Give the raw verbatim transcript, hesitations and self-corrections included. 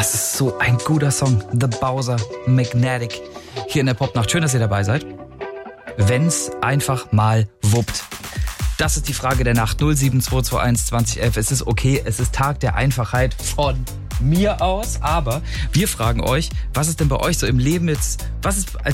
Das ist so ein guter Song. The Bowser Magnetic. Hier in der Popnacht. Schön, dass ihr dabei seid. Wenn's einfach mal wuppt. Das ist die Frage der Nacht. null sieben zwei zwei eins zwanzig elf. Es ist okay. Es ist Tag der Einfachheit von mir aus. Aber wir fragen euch, was ist denn bei euch so im Leben jetzt, was ist